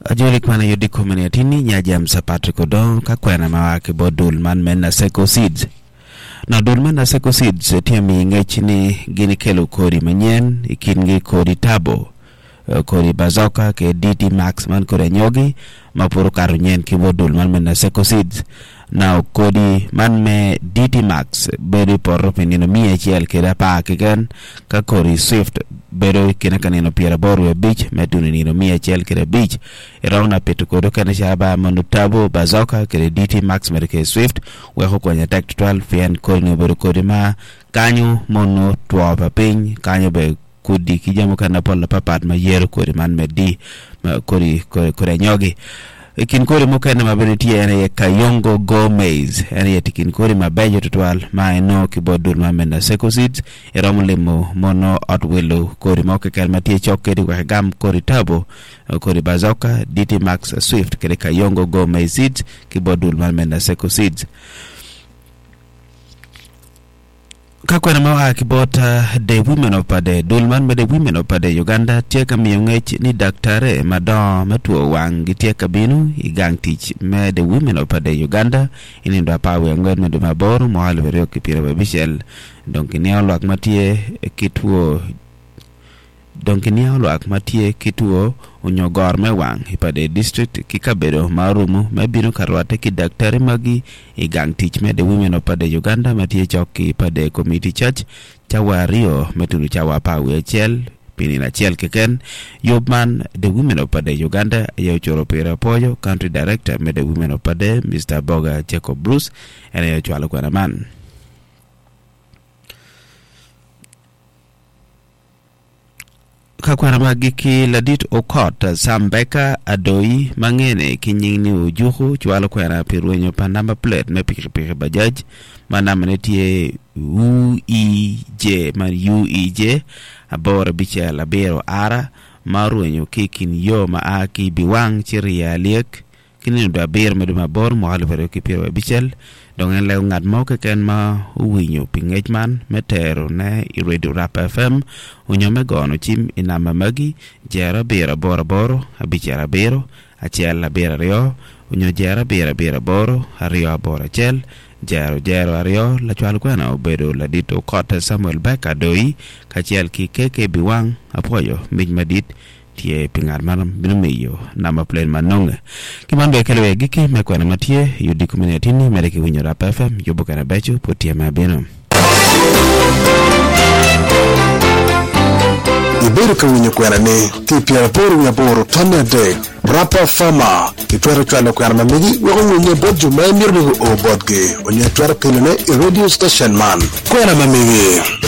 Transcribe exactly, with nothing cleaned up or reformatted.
Ajoli kwana yudi kumeni atini nyajam sa Patrick Odong kakwena mawake bo dulman men na Seco Seeds. Na dulman na Seco Seeds tiami ngechini gini kelo kodi manyen ikingi kodi tabo kodi bazoka ke D T Max man kodi nyogi mapuro karu nyen kibo dulman men na Seco Seeds. Na kodi man me D T Max beri poro penino miye chiel kira pa kiken ka kodi Swift bero kina kanino piera boru ya beach metuni nino miye chiel kira beach irona petu kodo kena shaba manu tabo bazoka kira D T Max merike Swift weko kwenye tech twelve fian kodi nuburu kodi ma kanyo mono tuwa paping kanyo be kudi kijamu kana pola papat ma yero kodi man me di kodi kodi nyogi ikin kodi mukene mabiriti ene ye Kayongo Gomez ene ye tikin kodi mabejo tutwal ma eno kibodur mamenda Seco Seeds iramulimo mono otwilo kodi moke kelmatie chokedi kwa gam kodi tabo kodi bazoka D T Max Swift kede Kayongo Gomez Seeds kibodur mamenda Seco Seeds. Kakwena mawa kibota the women of Pade dulman me the women of Pade Uganda tieka miyongech ni daktare madon metuo wang tieka binu igang teach me the women of Pade Uganda inindo apawe ngwed me dumaboru mohali veryo kipira babishel donc nialo akmatie kituo donc nialo akmatie kituo unyogor me wang ipade district kikabedo marumu mebino karwate ki daktare magi igang teach me the women of Pade Uganda matie choki Pade community church chawario metulu chawa pawe chel pinina chel keken yobman the women of Pade Uganda yo choro pera poyo country director me the women of Pade Mister Boga Jacob Bruce ene yo chwalo kwa man. Kakwana magiki ladit okot Sambeka Adoi mangene kinyini ujuhu chwalo kwa na piruenyo pa number plate me pikipiki bajaj manama netie U E J man U E J abora bicha labero ara maruenyo kikin yo maaki biwang chiria liek kinini do aber me do mabor mo halvero kipiro bichel dongen le ngat mo ke ken ma uwinyo pingejman metero ne i Radio Rap F M unyome gono chim inama magi jera bera bora boro abichera bero achel bera rio unyo jera bera bera boro ario bora chel jero jero ario la chwal kwena obedo la dito kota Samuel Beka doi kachel ki keke biwang apoyo mij madit tie pingar manam binumeyo nama plan manonga kimando kelewe giki mekwana matie yudi community ni mereke winyo Rap F M yoboka na becho potia mabino Iberu ka winyo kwana ni tipia boru ya boru tanya deg Rapa Fama kitwara chwana kwana mamigi wako winyo bodju maimir nigu o bodge onye twara pilene i radio station man kwana mamigi